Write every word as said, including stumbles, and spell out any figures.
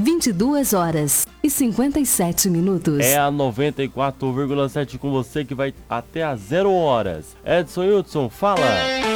vinte e duas horas e cinquenta e sete minutos. É a noventa e quatro vírgula sete com você que vai até às zero horas. Edson Hudson, fala!